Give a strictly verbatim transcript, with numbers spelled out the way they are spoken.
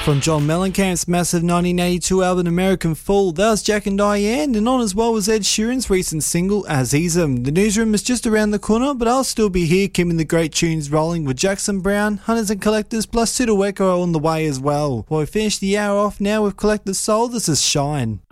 From John Mellencamp's massive nineteen eighty-two album American Fool, that was Jack and Diane, and on as well was Ed Sheeran's recent single Azizam. The newsroom is just around the corner, but I'll still be here keeping the great tunes rolling with Jackson Brown, Hunters and Collectors, plus Sidaweka on the way as well. While we finish the hour off now with Collector's Soul, this is Shine.